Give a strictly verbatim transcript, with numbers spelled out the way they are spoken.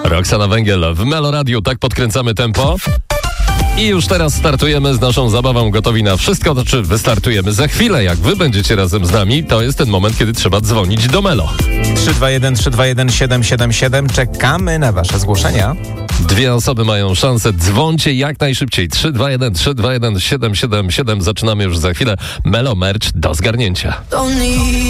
Roxana Węgiel w Melo Radio. Tak podkręcamy tempo. I już teraz startujemy z naszą zabawą Gotowi na Wszystko. Znaczy wystartujemy za chwilę. Jak wy będziecie razem z nami, to jest ten moment, kiedy trzeba dzwonić do Melo. trzy dwa jeden trzy dwa jeden siedem siedem siedem. Czekamy na wasze zgłoszenia. Dwie osoby mają szansę. Dzwońcie jak najszybciej. trzy dwa jeden trzy dwa jeden siedem siedem siedem. Zaczynamy już za chwilę. Melo Merch do zgarnięcia.